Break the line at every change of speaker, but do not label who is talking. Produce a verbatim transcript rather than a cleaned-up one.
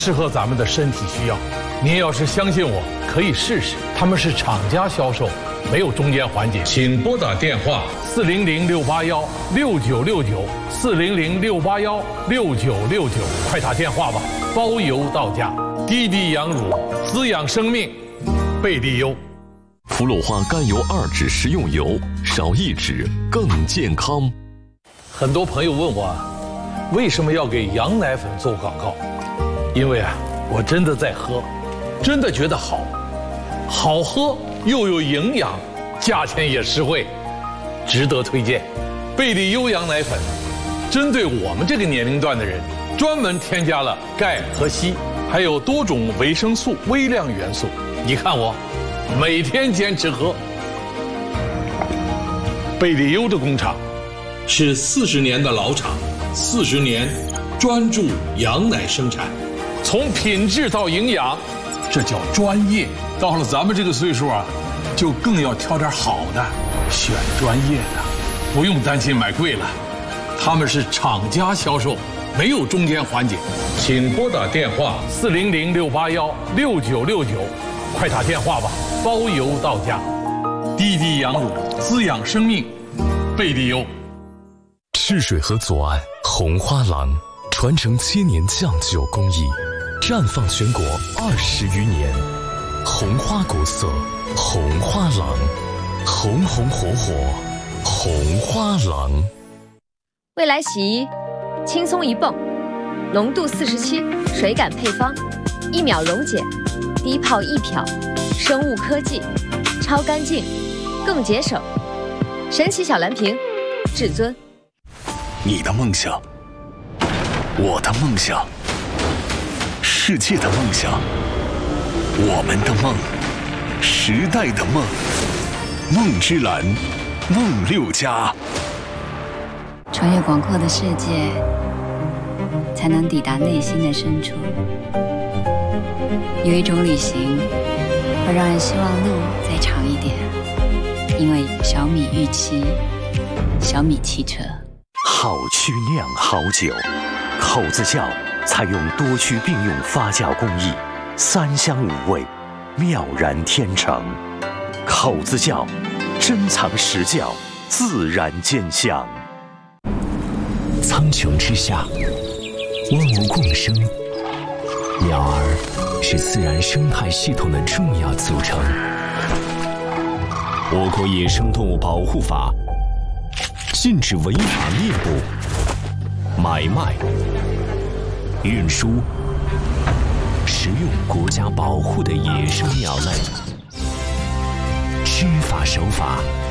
适合咱们的身体需要。您要是相信我，可以试试。他们是厂家销售，没有中间环节。请拨打电话四零零六八幺六九六九四零零六八幺六九六九，快打电话吧，包邮到家。滴滴羊乳，滋养生命，贝利优。
福鲁华甘油二酯食用油，少一酯更健康。
很多朋友问我，为什么要给羊奶粉做广告？因为啊，我真的在喝，真的觉得好，好喝又有营养，价钱也实惠，值得推荐。贝利优羊奶粉，针对我们这个年龄段的人，专门添加了钙和硒，还有多种维生素、微量元素。你看我，每天坚持喝。贝利优的工厂是四十年的老厂，四十年专注羊奶生产，从品质到营养，这叫专业。到了咱们这个岁数啊，就更要挑点好的，选专业的，不用担心买贵了。他们是厂家销售，没有中间环节。请拨打电话四零零六八幺六九六九，快打电话吧，包邮到家。滴滴羊乳，滋养生命，贝利优。
赤水河左岸红花廊，传承千年酱酒工艺，绽放全国二十余年。红花国色，红花廊，红红火火，红花廊。
未来洗衣，轻松一泵，浓度四十七，水感配方，一秒溶解，低泡一漂，生物科技，超干净，更节省。神奇小蓝瓶，至尊。
你的梦想，我的梦想，世界的梦想，我们的梦，时代的梦，梦之蓝，梦六家。
穿越广阔的世界，才能抵达内心的深处。有一种旅行，会让人希望路再长一点，因为小米预期，小米汽车。
好曲酿好酒，口子窖采用多区并用发酵工艺，三香五味，妙然天成。口子窖珍藏实窖，自然见香。
苍穹之下，万物共生，鸟儿是自然生态系统的重要组成。我国野生动物保护法禁止违法猎捕、买卖、运输、食用国家保护的野生鸟类。知法守法，